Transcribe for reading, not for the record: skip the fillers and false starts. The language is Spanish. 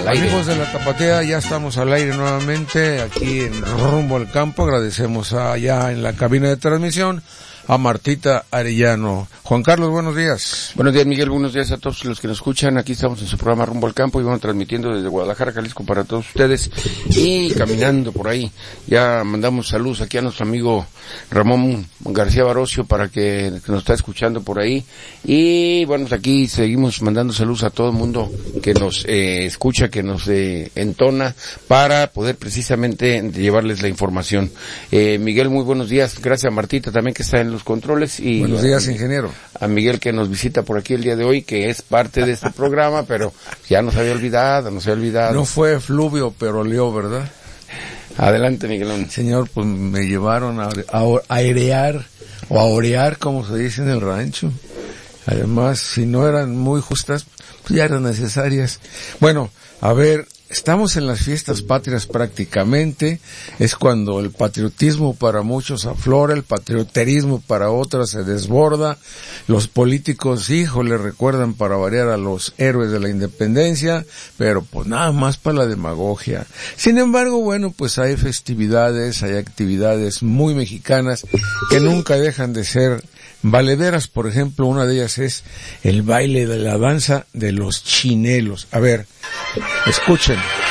al aire. Amigos de la Tapatía, ya estamos al aire nuevamente aquí en Rumbo al Campo. Agradecemos allá en la cabina de transmisión a Martita Arellano. Juan Carlos, buenos días. Buenos días, Miguel, buenos días a todos los que nos escuchan. Aquí estamos en su programa Rumbo al Campo y vamos transmitiendo desde Guadalajara, Jalisco para todos ustedes y caminando por ahí. Ya mandamos saludos aquí a nuestro amigo Ramón García Barocio para que nos está escuchando por ahí. Y bueno, aquí seguimos mandando saludos a todo el mundo que nos escucha, que nos entona para poder precisamente llevarles la información. Miguel, muy buenos días. Gracias a Martita también que está en los controles y buenos días, ingeniero. A Miguel que nos visita por aquí el día de hoy, que es parte de este programa, pero ya nos había olvidado. No fue fluvio, pero olió, ¿verdad? Adelante, Miguelón. Señor, pues me llevaron a airear o a orear, como se dice en el rancho. Además, si no eran muy justas, pues ya eran necesarias. Bueno, a ver, estamos en las fiestas patrias prácticamente, es cuando el patriotismo para muchos aflora, el patrioterismo para otras se desborda, los políticos, le recuerdan para variar a los héroes de la independencia, pero pues nada más para la demagogia. Sin embargo, bueno, pues hay festividades, hay actividades muy mexicanas que nunca dejan de ser valederas. Por ejemplo, una de ellas es el baile de la danza de los chinelos. A ver, escuchen.